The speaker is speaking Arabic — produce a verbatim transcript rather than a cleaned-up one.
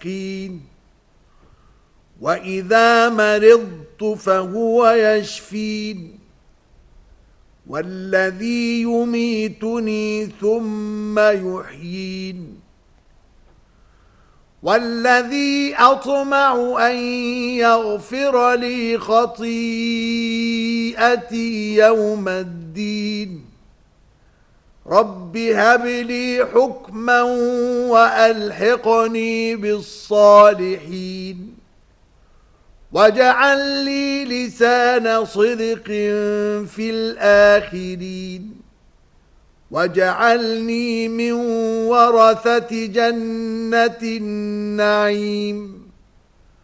يسقين وإذا مرضت فهو يشفين والذي يميتني ثم يحيين والذي أطمع أن يغفر لي خطيئتي يوم الدين رب هب لي حكما وألحقني بالصالحين واجعل لي لسان صدق في الآخرين واجعلني من ورثة جنة النعيم